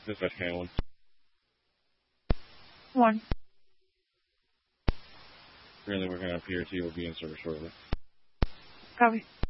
Dispatch K1. 1. Currently working on PRT. Will be in service shortly. Copy.